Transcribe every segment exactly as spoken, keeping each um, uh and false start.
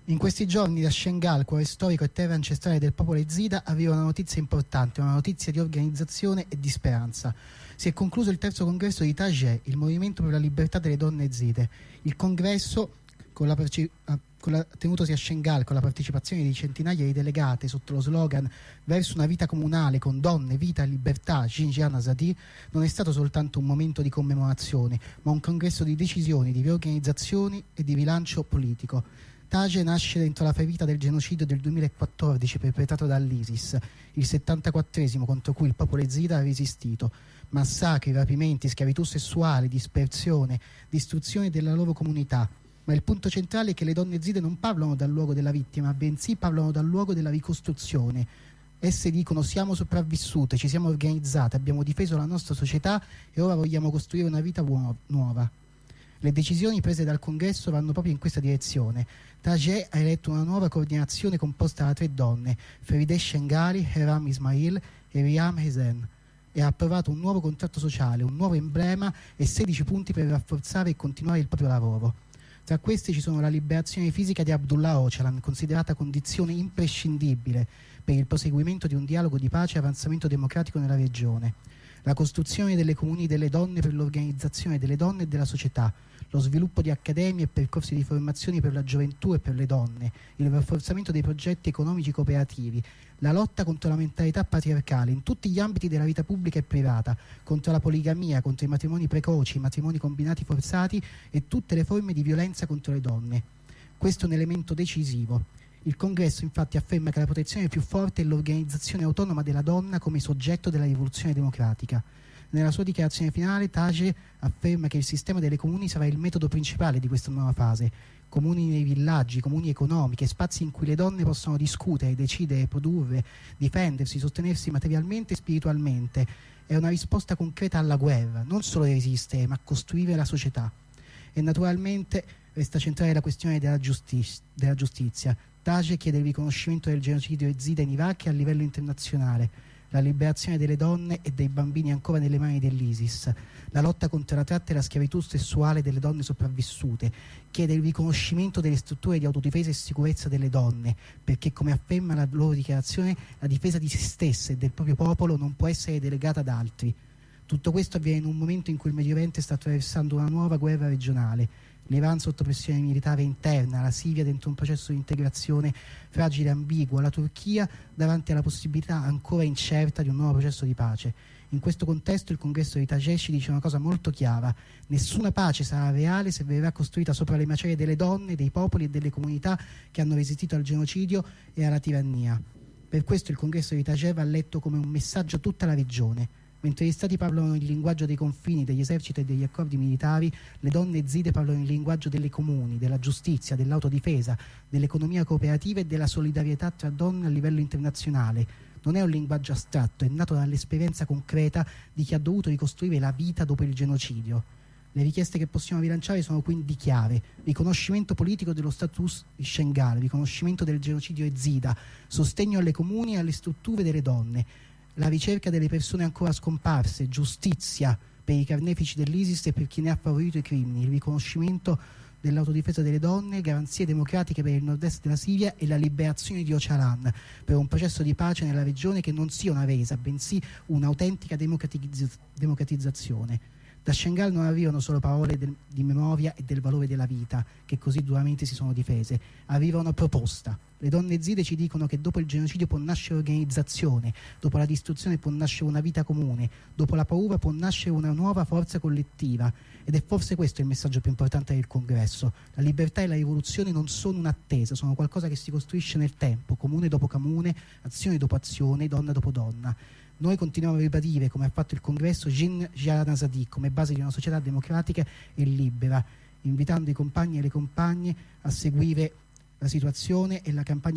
In questi giorni da Shengal, cuore storico e terra ancestrale del popolo Ezida, arriva una notizia importante, una notizia di organizzazione e di speranza. Si è concluso il terzo congresso di Tajè, il movimento per la libertà delle donne ezide. Il congresso, con la, con la, tenutosi a Shengal, con la partecipazione di centinaia di delegate sotto lo slogan "Verso una vita comunale con donne, vita e libertà, Jinjian Azadi", non è stato soltanto un momento di commemorazione, ma un congresso di decisioni, di riorganizzazioni e di rilancio politico. Tajè nasce dentro la ferita del genocidio del duemilaquattordici perpetrato dall'ISIS, il settantaquattresimo contro cui il popolo ezida ha resistito. Massacri, rapimenti, schiavitù sessuale, dispersione, distruzione della loro comunità. Ma il punto centrale è che le donne ezide non parlano dal luogo della vittima, bensì parlano dal luogo della ricostruzione. Esse dicono: siamo sopravvissute, ci siamo organizzate, abbiamo difeso la nostra società e ora vogliamo costruire una vita nuova. Le decisioni prese dal congresso vanno proprio in questa direzione. Tajè ha eletto una nuova coordinazione composta da tre donne, Ferideh Shengali, Heram Ismail e Riyam Hesen, e ha approvato un nuovo contratto sociale, un nuovo emblema e sedici punti per rafforzare e continuare il proprio lavoro. Tra questi ci sono la liberazione fisica di Abdullah Öcalan, considerata condizione imprescindibile per il proseguimento di un dialogo di pace e avanzamento democratico nella regione, la costruzione delle comuni delle donne per l'organizzazione delle donne e della società, lo sviluppo di accademie e percorsi di formazione per la gioventù e per le donne, il rafforzamento dei progetti economici cooperativi, la lotta contro la mentalità patriarcale in tutti gli ambiti della vita pubblica e privata, contro la poligamia, contro i matrimoni precoci, i matrimoni combinati forzati e tutte le forme di violenza contro le donne. Questo è un elemento decisivo. Il congresso infatti afferma che la protezione più forte è l'organizzazione autonoma della donna come soggetto della rivoluzione democratica. Nella sua dichiarazione finale Tajè afferma che il sistema delle comuni sarà il metodo principale di questa nuova fase. Comuni nei villaggi, comuni economiche, spazi in cui le donne possono discutere, decidere, produrre, difendersi, sostenersi materialmente e spiritualmente. È una risposta concreta alla guerra, non solo resistere, ma costruire la società. E naturalmente resta centrale la questione della, giustiz- della giustizia. Tajè chiede il riconoscimento del genocidio ezida in Iraq a livello internazionale, la liberazione delle donne e dei bambini ancora nelle mani dell'ISIS, la lotta contro la tratta e la schiavitù sessuale delle donne sopravvissute, chiede il riconoscimento delle strutture di autodifesa e sicurezza delle donne, perché, come afferma la loro dichiarazione, la difesa di se stesse e del proprio popolo non può essere delegata ad altri. Tutto questo avviene in un momento in cui il Medio Oriente sta attraversando una nuova guerra regionale, l'Iran sotto pressione militare interna, la Siria dentro un processo di integrazione fragile e ambiguo, la Turchia davanti alla possibilità ancora incerta di un nuovo processo di pace. In questo contesto il congresso di Tajè ci dice una cosa molto chiara: nessuna pace sarà reale se verrà costruita sopra le macerie delle donne, dei popoli e delle comunità che hanno resistito al genocidio e alla tirannia. Per questo il congresso di Tajè va letto come un messaggio a tutta la regione. Mentre gli stati parlano il linguaggio dei confini, degli eserciti e degli accordi militari, le donne ezide parlano il linguaggio delle comuni, della giustizia, dell'autodifesa, dell'economia cooperativa e della solidarietà tra donne a livello internazionale. Non è un linguaggio astratto, è nato dall'esperienza concreta di chi ha dovuto ricostruire la vita dopo il genocidio. Le richieste che possiamo rilanciare sono quindi chiare: riconoscimento politico dello status di Shengal, riconoscimento del genocidio ezida, sostegno alle comuni e alle strutture delle donne, la ricerca delle persone ancora scomparse, giustizia per i carnefici dell'ISIS e per chi ne ha favorito i crimini, il riconoscimento dell'autodifesa delle donne, garanzie democratiche per il nord-est della Siria e la liberazione di Öcalan per un processo di pace nella regione che non sia una resa, bensì un'autentica democratizz- democratizzazione. Da Shengal non arrivano solo parole del, di memoria e del valore della vita, che così duramente si sono difese, arriva una proposta. Le donne ezide ci dicono che dopo il genocidio può nascere organizzazione, dopo la distruzione può nascere una vita comune, dopo la paura può nascere una nuova forza collettiva. Ed è forse questo il messaggio più importante del congresso. La libertà e la rivoluzione non sono un'attesa, sono qualcosa che si costruisce nel tempo, comune dopo comune, azione dopo azione, donna dopo donna. Noi continuiamo a ribadire, come ha fatto il congresso, Jinjian Azadi come base di una società democratica e libera, invitando i compagni e le compagne a seguire la situazione e la campagna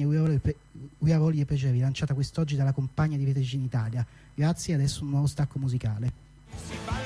We Are All Ye Pegeri, lanciata quest'oggi dalla compagna di Rete Gin Italia. Grazie, adesso un nuovo stacco musicale.